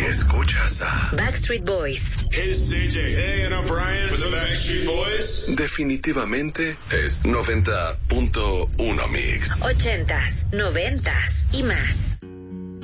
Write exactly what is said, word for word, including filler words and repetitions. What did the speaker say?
Escuchas a Backstreet Boys. Hey, C J. Hey, and I'm Brian with the Backstreet Boys. Definitivamente es noventa punto uno Mix. Ochentas, noventas y más.